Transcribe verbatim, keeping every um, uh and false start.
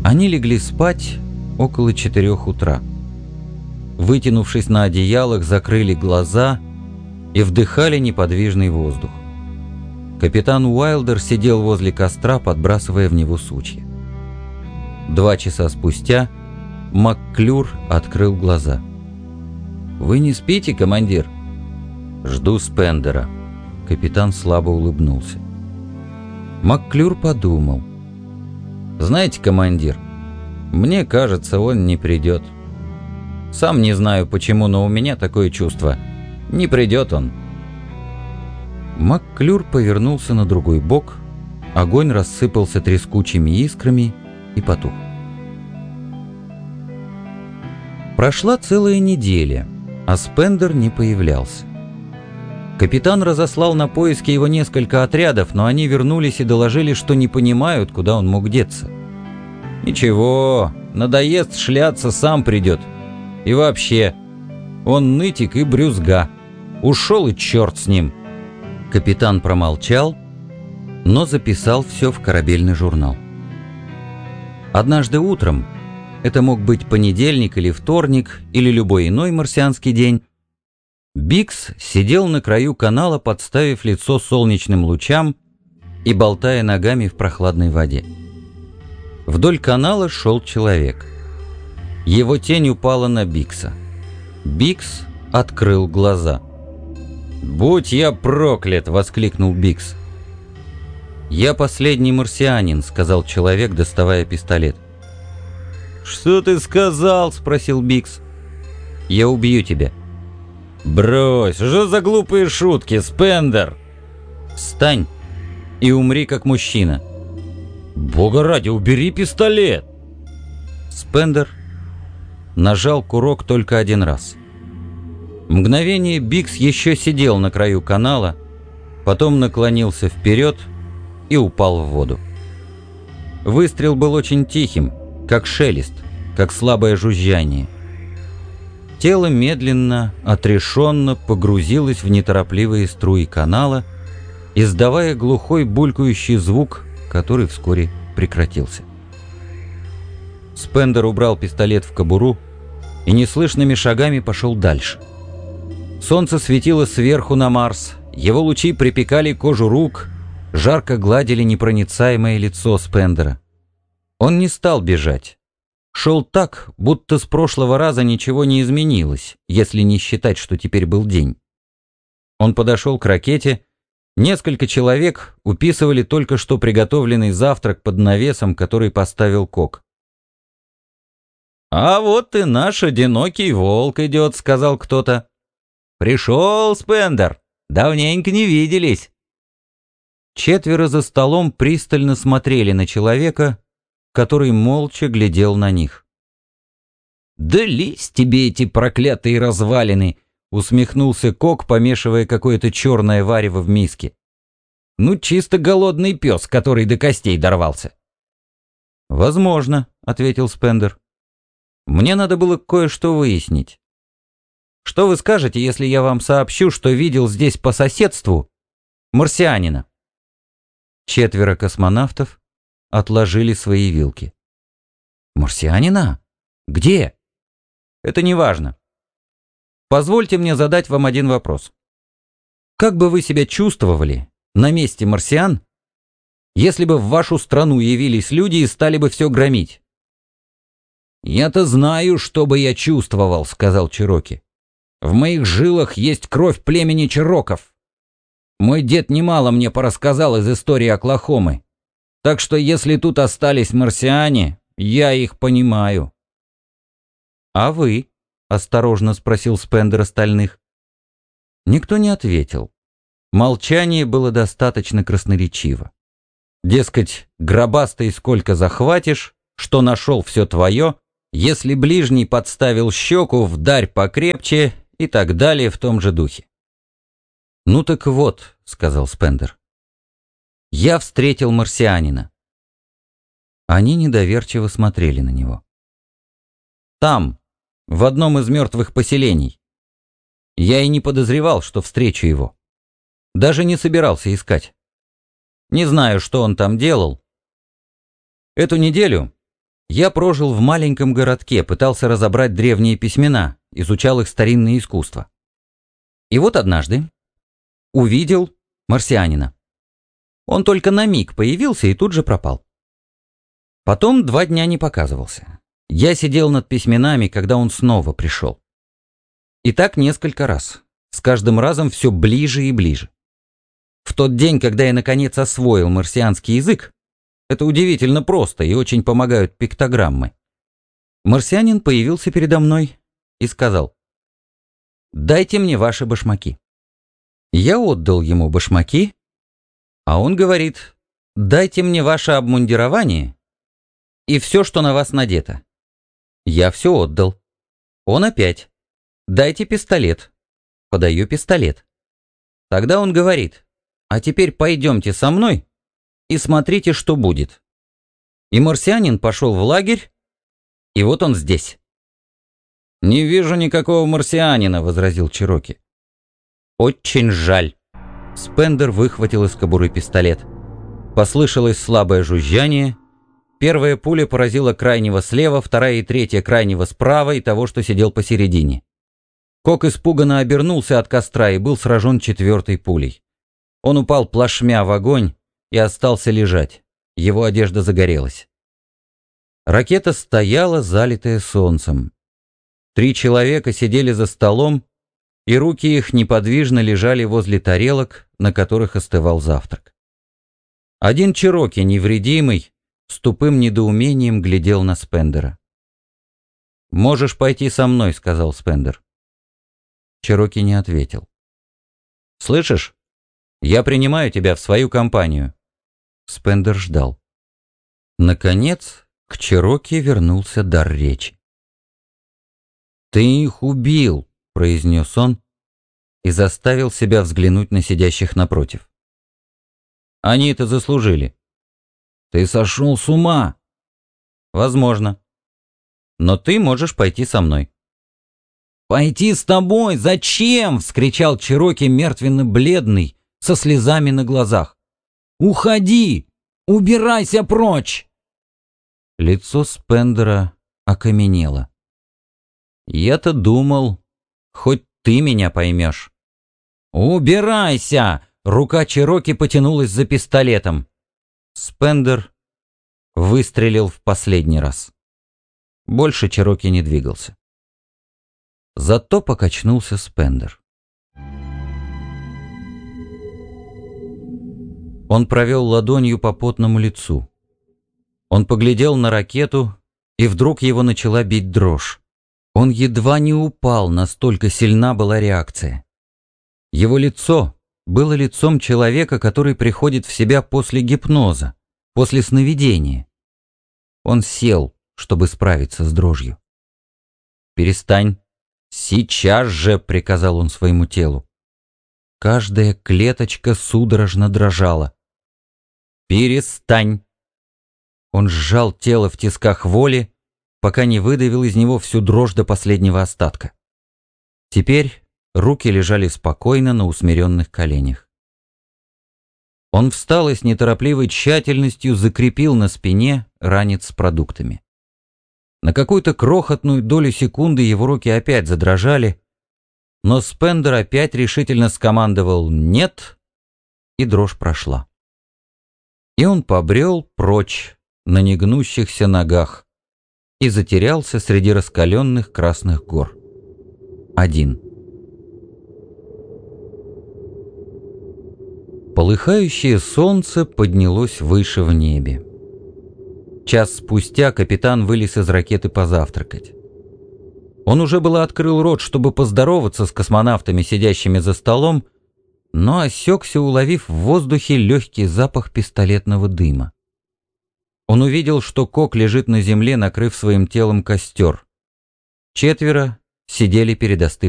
Они легли спать около четырех утра. Вытянувшись на одеялах, закрыли глаза и вдыхали неподвижный воздух. Капитан Уайлдер сидел возле костра, подбрасывая в него сучья. Два часа спустя МакКлюр открыл глаза. «Вы не спите, командир?» «Жду Спендера». Капитан слабо улыбнулся. МакКлюр подумал. «Знаете, командир, мне кажется, он не придет. Сам не знаю почему, но у меня такое чувство. Не придет он». МакКлюр повернулся на другой бок, огонь рассыпался трескучими искрами и потух. Прошла целая неделя, а Спендер не появлялся. Капитан разослал на поиски его несколько отрядов, но они вернулись и доложили, что не понимают, куда он мог деться. «Ничего, надоест шляться, сам придет. И вообще, он нытик и брюзга. Ушел и черт с ним». Капитан промолчал, но записал все в корабельный журнал. Однажды утром, это мог быть понедельник или вторник, или любой иной марсианский день, Бикс сидел на краю канала, подставив лицо солнечным лучам и болтая ногами в прохладной воде. Вдоль канала шел человек. Его тень упала на Бикса. Бикс открыл глаза. «Будь я проклят!» — воскликнул Бикс. «Я последний марсианин», — сказал человек, доставая пистолет. «Что ты сказал?» — спросил Бикс. «Я убью тебя». «Брось, что за глупые шутки, Спендер?» «Встань и умри как мужчина». «Бога ради, убери пистолет!» Спендер нажал курок только один раз. Мгновение Бикс еще сидел на краю канала, потом наклонился вперед и упал в воду. Выстрел был очень тихим, как шелест, как слабое жужжание. Тело медленно, отрешенно погрузилось в неторопливые струи канала, издавая глухой булькающий звук, который вскоре прекратился. Спендер убрал пистолет в кобуру и неслышными шагами пошел дальше. Солнце светило сверху на Марс, его лучи припекали кожу рук, жарко гладили непроницаемое лицо Спендера. Он не стал бежать. Шел так, будто с прошлого раза ничего не изменилось, если не считать, что теперь был день. Он подошел к ракете. Несколько человек уписывали только что приготовленный завтрак под навесом, который поставил Кок. «А вот и наш одинокий волк идет», — сказал кто-то. «Пришел, Спендер! Давненько не виделись». Четверо за столом пристально смотрели на человека, который молча глядел на них. «Да лезь тебе эти проклятые развалины!» — усмехнулся Кок, помешивая какое-то черное варево в миске. «Ну, чисто голодный пес, который до костей дорвался». «Возможно», — ответил Спендер. «Мне надо было кое-что выяснить. Что вы скажете, если я вам сообщу, что видел здесь по соседству марсианина?» Четверо космонавтов отложили свои вилки. «Марсианина? Где?» «Это не важно. Позвольте мне задать вам один вопрос. Как бы вы себя чувствовали на месте марсиан, если бы в вашу страну явились люди и стали бы все громить?» «Я-то знаю, что бы я чувствовал», — сказал Чероки. «В моих жилах есть кровь племени чероков. Мой дед немало мне порассказал из истории Оклахомы. Так что если тут остались марсиане, я их понимаю». «А вы?» — осторожно спросил Спендер остальных. Никто не ответил. Молчание было достаточно красноречиво. Дескать, гробастый сколько захватишь, что нашел все твое, если ближний подставил щеку, вдарь покрепче и так далее в том же духе. «Ну так вот», — сказал Спендер, — «я встретил марсианина». Они недоверчиво смотрели на него. «Там, в одном из мертвых поселений. Я и не подозревал, что встречу его. Даже не собирался искать. Не знаю, что он там делал. Эту неделю Я прожил в маленьком городке, пытался разобрать древние письмена, изучал их старинное искусство. И вот однажды увидел марсианина. Он только на миг появился и тут же пропал. Потом два дня не показывался. Я сидел над письменами, когда он снова пришел. И так несколько раз. С каждым разом все ближе и ближе. В тот день, когда я наконец освоил марсианский язык, это удивительно просто и очень помогают пиктограммы, марсианин появился передо мной и сказал: «Дайте мне ваши башмаки». Я отдал ему башмаки, а он говорит: «Дайте мне ваше обмундирование и все, что на вас надето». Я все отдал. Он опять: «Дайте пистолет». Подаю пистолет. Тогда он говорит: «А теперь пойдемте со мной и смотрите, что будет». И марсианин пошел в лагерь, и вот он здесь. «Не вижу никакого марсианина», — возразил Чероки. «Очень жаль». Спендер выхватил из кобуры пистолет. Послышалось слабое жужжание. Первая пуля поразила крайнего слева, вторая и третья крайнего справа и того, что сидел посередине. Кок испуганно обернулся от костра и был сражен четвертой пулей. Он упал плашмя в огонь и остался лежать. Его одежда загорелась. Ракета стояла, залитая солнцем. Три человека сидели за столом, и руки их неподвижно лежали возле тарелок, на которых остывал завтрак. Один Чероки, невредимый, с тупым недоумением глядел на Спендера. «Можешь пойти со мной», — сказал Спендер. Чероки не ответил. «Слышишь? Я принимаю тебя в свою компанию». Спендер ждал. Наконец, к Чероки вернулся дар речи. «Ты их убил», — произнес он и заставил себя взглянуть на сидящих напротив. «Они это заслужили». «Ты сошел с ума?» «Возможно. Но ты можешь пойти со мной». «Пойти с тобой? Зачем?» — вскричал Чероки, мертвенно-бледный, со слезами на глазах. «Уходи! Убирайся прочь!» Лицо Спендера окаменело. «Я-то думал, хоть ты меня поймешь». «Убирайся!» — рука Чероки потянулась за пистолетом. Спендер выстрелил в последний раз. Больше Чероки не двигался. Зато покачнулся Спендер. Он провел ладонью по потному лицу. Он поглядел на ракету, и вдруг его начала бить дрожь. Он едва не упал, настолько сильна была реакция. Его лицо было лицом человека, который приходит в себя после гипноза, после сновидения. Он сел, чтобы справиться с дрожью. «Перестань! Сейчас же!» — приказал он своему телу. Каждая клеточка судорожно дрожала. «Перестань!» Он сжал тело в тисках воли, пока не выдавил из него всю дрожь до последнего остатка. Теперь руки лежали спокойно на усмиренных коленях. Он встал и с неторопливой тщательностью закрепил на спине ранец с продуктами. На какую-то крохотную долю секунды его руки опять задрожали, но Спендер опять решительно скомандовал «нет», и дрожь прошла. И он побрел прочь на негнущихся ногах и затерялся среди раскаленных красных гор. Один. Полыхающее солнце поднялось выше в небе. Час спустя капитан вылез из ракеты позавтракать. Он уже было открыл рот, чтобы поздороваться с космонавтами, сидящими за столом, но осекся, уловив в воздухе легкий запах пистолетного дыма. Он увидел, что Кок лежит на земле, накрыв своим телом костер. Четверо сидели перед остывшим